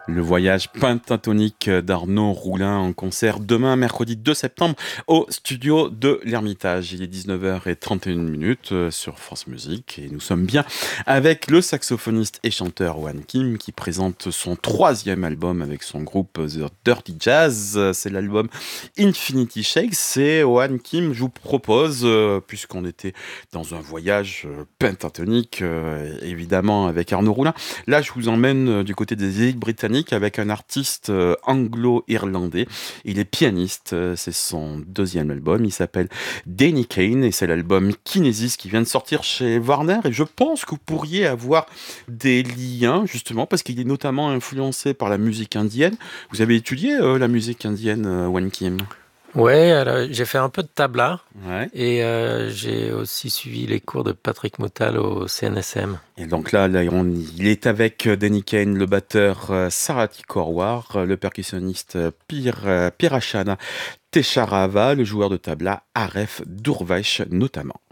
Le voyage pentatonique d'Arnaud Roulin en concert demain, mercredi 2 septembre, au studio de l'Ermitage. Il est 19h31 sur France Musique et nous sommes bien avec le saxophoniste et chanteur Wan Kim qui présente son troisième album avec son groupe The Dirty Jazz. C'est l'album Infinity Shakes. Et Wan Kim, je vous propose, puisqu'on était dans un voyage pentatonique, évidemment avec Arnaud Roulin, là je vous emmène du côté des îles Britanniques avec un artiste anglo-irlandais. Il est pianiste, c'est son deuxième album, il s'appelle Danny Kain et c'est l'album Kinesis qui vient de sortir chez Warner et je pense que vous pourriez avoir des liens justement parce qu'il est notamment influencé par la musique indienne. Vous avez étudié la musique indienne, Wan Kim? Ouais, alors, j'ai fait un peu de tabla Ouais. et j'ai aussi suivi les cours de Patrick Moutal au CNSM. Et donc là, il est avec Danny Kain, le batteur Sarati Korwar, le percussionniste Pirachana Tesharava, le joueur de tabla Aref Durvesh notamment.